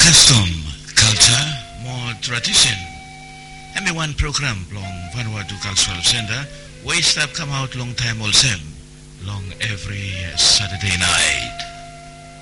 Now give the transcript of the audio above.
custom, culture, more tradition. And me one program long Vanuatu Cultural Center, way stop come out long time all same, long every Saturday night.